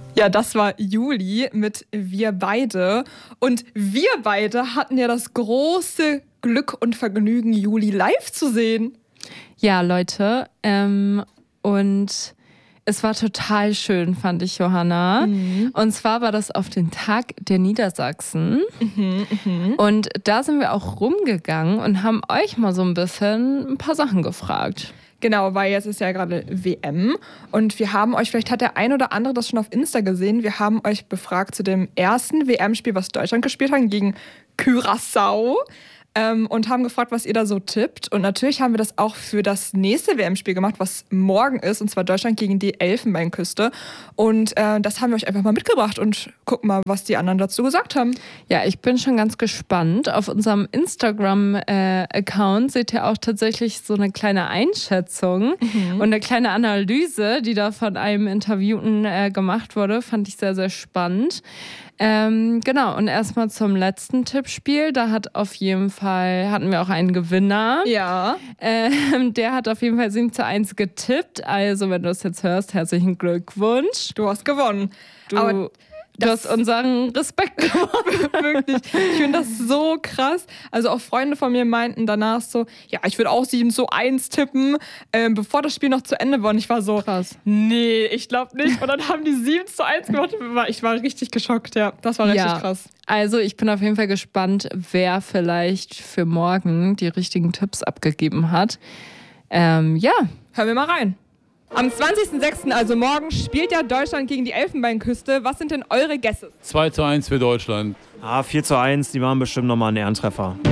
Ja, das war Juli mit Wir beide. Und wir beide hatten ja das große Glück und Vergnügen, Juli live zu sehen. Ja, Leute, und es war total schön, fand ich, Johanna. Und zwar war das auf den Tag der Niedersachsen. Und da sind wir auch rumgegangen und haben euch mal so ein paar Sachen gefragt. Genau, weil jetzt ist ja gerade WM und wir haben euch, vielleicht hat der ein oder andere das schon auf Insta gesehen, wir haben euch befragt zu dem ersten WM-Spiel, was Deutschland gespielt hat, gegen Curaçao. Und haben gefragt, was ihr da so tippt. Und natürlich haben wir das auch für das nächste WM-Spiel gemacht, was morgen ist, und zwar Deutschland gegen die Elfenbeinküste. Und das haben wir euch einfach mal mitgebracht und gucken mal, was die anderen dazu gesagt haben. Ja, ich bin schon ganz gespannt. Auf unserem Instagram-Account seht ihr auch tatsächlich so eine kleine Einschätzung und eine kleine Analyse, die da von einem Interviewten gemacht wurde. Fand ich sehr, sehr spannend. Genau, und erstmal zum letzten Tippspiel. Da hatten wir auch einen Gewinner. Ja. Der hat auf jeden Fall 7:1 getippt. Also, wenn du es jetzt hörst, herzlichen Glückwunsch. Du hast gewonnen. Du hast unseren Respekt gewonnen. Wirklich. Ich finde das so krass. Also auch Freunde von mir meinten danach so, ja, ich würde auch 7:1 tippen, bevor das Spiel noch zu Ende war. Und ich war so, krass. Nee, ich glaube nicht. Und dann haben die 7:1 gemacht. Ich war richtig geschockt, ja. Das war richtig krass. Also ich bin auf jeden Fall gespannt, wer vielleicht für morgen die richtigen Tipps abgegeben hat. Hören wir mal rein. Am 20.06., also morgen, spielt ja Deutschland gegen die Elfenbeinküste. Was sind denn eure Guesses? 2:1 für Deutschland. 4:1, die machen bestimmt nochmal einen Ehrentreffer.